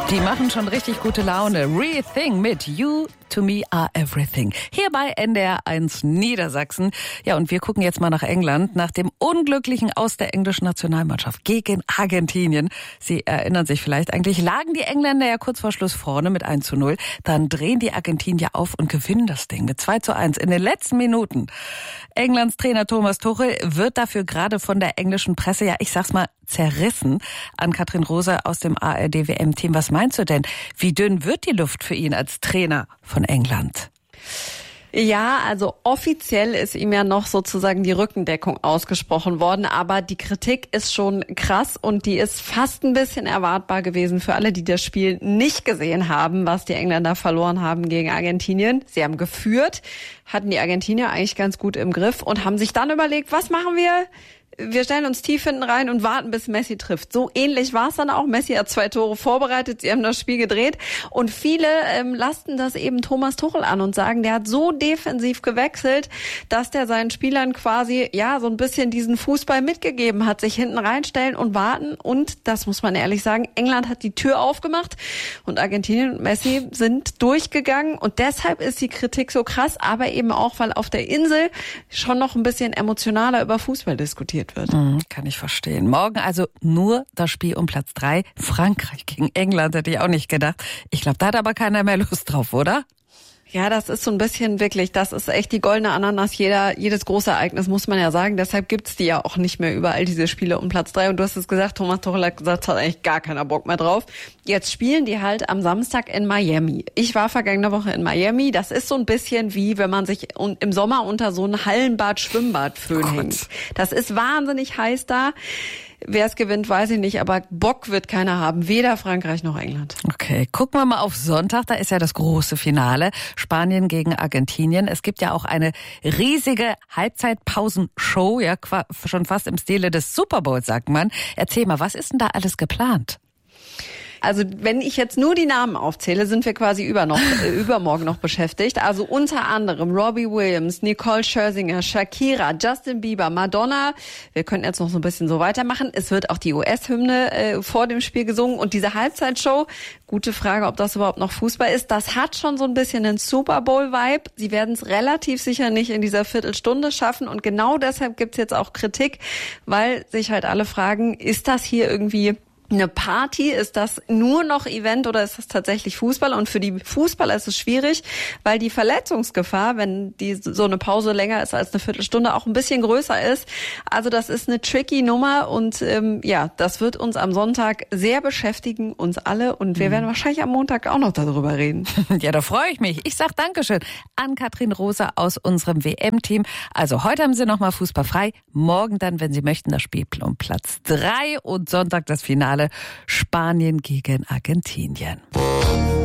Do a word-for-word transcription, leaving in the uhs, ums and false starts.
Die machen schon richtig gute Laune. Rethink mit You to Me Are Everything. Hier bei N D R eins Niedersachsen. Ja, und wir gucken jetzt mal nach England, nach dem unglücklichen Aus der englischen Nationalmannschaft gegen Argentinien. Sie erinnern sich vielleicht, eigentlich lagen die Engländer ja kurz vor Schluss vorne mit eins zu null. Dann drehen die Argentinier auf und gewinnen das Ding mit zwei zu eins in den letzten Minuten. Englands Trainer Thomas Tuchel wird dafür gerade von der englischen Presse, ja, ich sag's mal, zerrissen. Ann-Kathrin Rose aus dem A R D-W M-Team. Was meinst du denn? Wie dünn wird die Luft für ihn als Trainer von England? Ja, also offiziell ist ihm ja noch sozusagen die Rückendeckung ausgesprochen worden, aber die Kritik ist schon krass und die ist fast ein bisschen erwartbar gewesen für alle, die das Spiel nicht gesehen haben, was die Engländer verloren haben gegen Argentinien. Sie haben geführt, hatten die Argentinier eigentlich ganz gut im Griff und haben sich dann überlegt, was machen wir? Wir stellen uns tief hinten rein und warten, bis Messi trifft. So ähnlich war es dann auch. Messi hat zwei Tore vorbereitet, sie haben das Spiel gedreht. Und viele ähm, lasten das eben Thomas Tuchel an und sagen, der hat so defensiv gewechselt, dass der seinen Spielern quasi ja so ein bisschen diesen Fußball mitgegeben hat, sich hinten reinstellen und warten. Und, das muss man ehrlich sagen, England hat die Tür aufgemacht und Argentinien und Messi sind durchgegangen. Und deshalb ist die Kritik so krass, aber eben auch, weil auf der Insel schon noch ein bisschen emotionaler über Fußball diskutiert wird. Mhm, kann ich verstehen. Morgen also nur das Spiel um Platz drei. Frankreich gegen England, hätte ich auch nicht gedacht. Ich glaube, da hat aber keiner mehr Lust drauf, oder? Ja, das ist so ein bisschen wirklich, das ist echt die goldene Ananas jeder, jedes große Ereignis, muss man ja sagen. Deshalb gibt's die ja auch nicht mehr überall, diese Spiele um Platz drei. Und du hast es gesagt, Thomas Tuchel hat gesagt, hat eigentlich gar keiner Bock mehr drauf. Jetzt spielen die halt am Samstag in Miami. Ich war vergangene Woche in Miami. Das ist so ein bisschen wie, wenn man sich im Sommer unter so ein Hallenbad-Schwimmbad-Föhn hängt. Das ist wahnsinnig heiß da. Wer es gewinnt, weiß ich nicht, aber Bock wird keiner haben, weder Frankreich noch England. Okay, gucken wir mal auf Sonntag, da ist ja das große Finale, Spanien gegen Argentinien. Es gibt ja auch eine riesige Halbzeitpausenshow, ja schon fast im Stile des Super Bowls, sagt man. Erzähl mal, was ist denn da alles geplant? Also wenn ich jetzt nur die Namen aufzähle, sind wir quasi über noch, äh, übermorgen noch beschäftigt. Also unter anderem Robbie Williams, Nicole Scherzinger, Shakira, Justin Bieber, Madonna. Wir könnten jetzt noch so ein bisschen so weitermachen. Es wird auch die U S-Hymne äh, vor dem Spiel gesungen. Und diese Halbzeitshow, gute Frage, ob das überhaupt noch Fußball ist, das hat schon so ein bisschen einen Super Bowl-Vibe. Sie werden es relativ sicher nicht in dieser Viertelstunde schaffen. Und genau deshalb gibt's jetzt auch Kritik, weil sich halt alle fragen, ist das hier irgendwie eine Party? Ist das nur noch Event oder ist das tatsächlich Fußball? Und für die Fußballer ist es schwierig, weil die Verletzungsgefahr, wenn die so eine Pause länger ist als eine Viertelstunde, auch ein bisschen größer ist. Also das ist eine tricky Nummer und ähm, ja, das wird uns am Sonntag sehr beschäftigen, uns alle. Und wir mhm. werden wahrscheinlich am Montag auch noch darüber reden. Ja, da freue ich mich. Ich sag Dankeschön an Ann-Kathrin Rose aus unserem W M-Team. Also heute haben Sie nochmal Fußball frei. Morgen dann, wenn Sie möchten, das Spiel um Platz drei und Sonntag das Finale Spanien gegen Argentinien.